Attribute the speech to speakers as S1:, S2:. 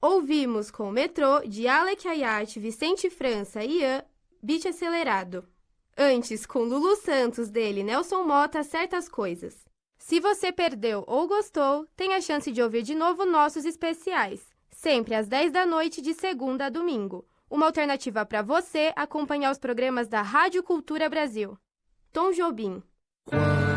S1: Ouvimos com o Metrô, de Alec Ayat, Vicente França e Ian, Beat Acelerado. Antes, com Lulu Santos, dele, Nelson Mota, Certas Coisas. Se você perdeu ou gostou, tem a chance de ouvir de novo nossos especiais, sempre às 10 da noite, de segunda a domingo. Uma alternativa para você acompanhar os programas da Rádio Cultura Brasil. Tom Jobim.